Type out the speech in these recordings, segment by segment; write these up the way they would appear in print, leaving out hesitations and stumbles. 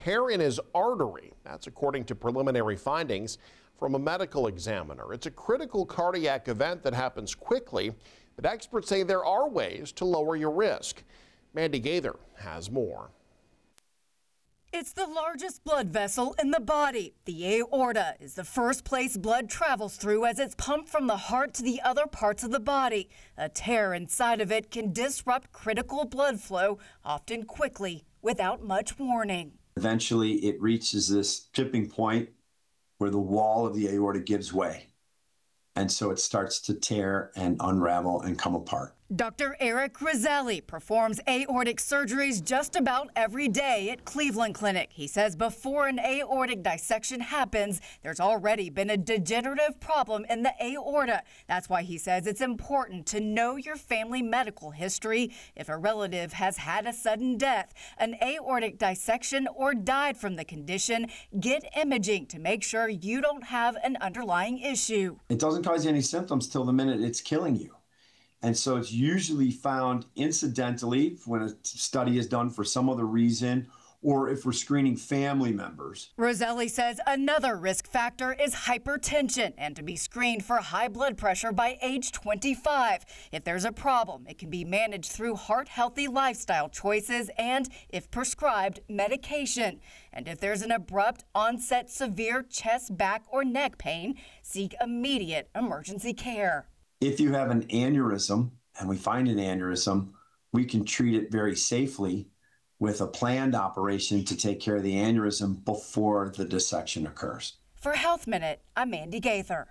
Hair in his artery. That's according to preliminary findings from a medical examiner. It's a critical cardiac event that happens quickly, but experts say there are ways to lower your risk. Mandy Gaither has more. It's the largest blood vessel in the body. The aorta is the first place blood travels through as it's pumped from the heart to the other parts of the body. A tear inside of it can disrupt critical blood flow, often quickly, without much warning. Eventually, it reaches this tipping point where the wall of the aorta gives way. And so it starts to tear and unravel and come apart. Dr. Eric Roselli performs aortic surgeries just about every day at Cleveland Clinic. He says before an aortic dissection happens, there's already been a degenerative problem in the aorta. That's why he says it's important to know your family medical history. If a relative has had a sudden death, an aortic dissection, or died from the condition, get imaging to make sure you don't have an underlying issue. It doesn't cause you any symptoms till the minute it's killing you. And so it's usually found incidentally when a study is done for some other reason, or if we're screening family members. Roselli says another risk factor is hypertension and to be screened for high blood pressure by age 25. If there's a problem, it can be managed through heart-healthy lifestyle choices and, if prescribed, medication. And if there's an abrupt onset severe chest, back, or neck pain, seek immediate emergency care. If you have an aneurysm, and we find an aneurysm, we can treat it very safely with a planned operation to take care of the aneurysm before the dissection occurs. For Health Minute, I'm Mandy Gaither.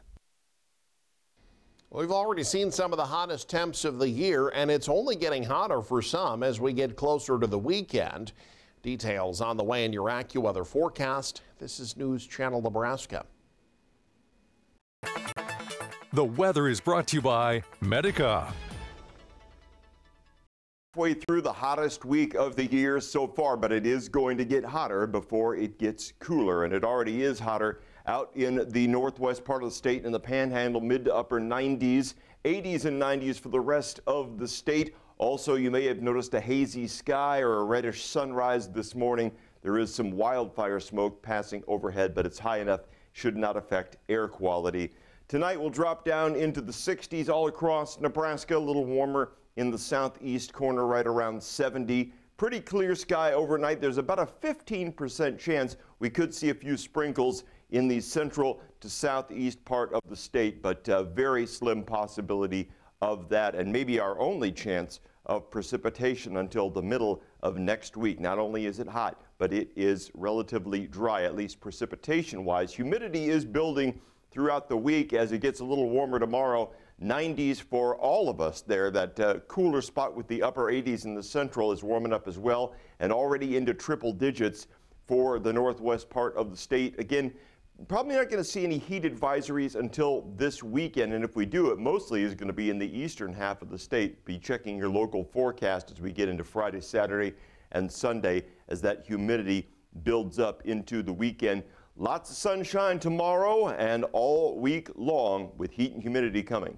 We've already seen some of the hottest temps of the year, and it's only getting hotter for some as we get closer to the weekend. Details on the way in your AccuWeather forecast. This is News Channel Nebraska. The weather is brought to you by Medica. Halfway through the hottest week of the year so far, but it is going to get hotter before it gets cooler, and it already is hotter out in the northwest part of the state in the Panhandle, mid to upper 90s, 80s and 90s for the rest of the state. Also, you may have noticed a hazy sky or a reddish sunrise this morning. There is some wildfire smoke passing overhead, but it's high enough, should not affect air quality. Tonight we'll drop down into the 60s all across Nebraska, a little warmer in the southeast corner, right around 70. Pretty clear sky overnight. There's about a 15% chance we could see a few sprinkles in the central to southeast part of the state, but very slim possibility of that, and maybe our only chance of precipitation until the middle of next week. Not only is it hot, but it is relatively dry, at least precipitation-wise. Humidity is building throughout the week as it gets a little warmer tomorrow. 90s for all of us there. That cooler spot with the upper 80s in the central is warming up as well, and already into triple digits for the northwest part of the state. Again, probably not going to see any heat advisories until this weekend, and if we do, it mostly is going to be in the eastern half of the state. Be checking your local forecast as we get into Friday, Saturday, and Sunday as that humidity builds up into the weekend. Lots of sunshine tomorrow and all week long with heat and humidity coming.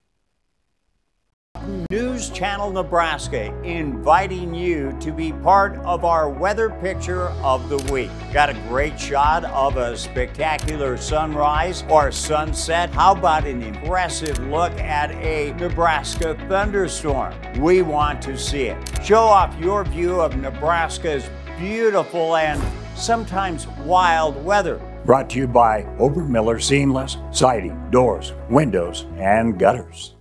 News Channel Nebraska inviting you to be part of our weather picture of the week. Got a great shot of a spectacular sunrise or sunset? How about an impressive look at a Nebraska thunderstorm? We want to see it. Show off your view of Nebraska's beautiful and sometimes wild weather. Brought to you by Obermiller Seamless Siding, Doors, Windows, and Gutters.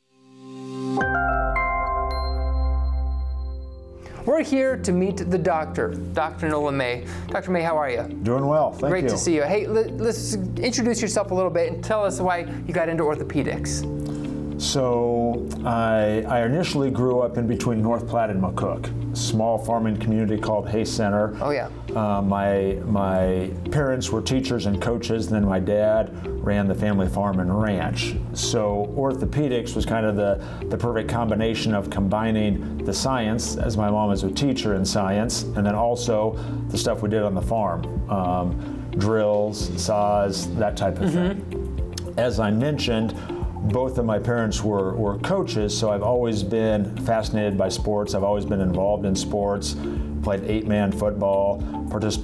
We're here to meet the doctor, Dr. Nola May. Dr. May, how are you? Doing well, thank you. Great to see you. Hey, let's introduce yourself a little bit and tell us why you got into orthopedics. So I initially grew up in between North Platte and McCook, a small farming community called Hay Center. Oh yeah. My parents were teachers and coaches, and then my dad ran the family farm and ranch. So orthopedics was kind of the perfect combination of combining the science, as my mom was a teacher in science, and then also the stuff we did on the farm, drills, saws, that type of thing. As I mentioned, both of my parents were coaches, so I've always been fascinated by sports. I've always been involved in sports, played 8-man football, participated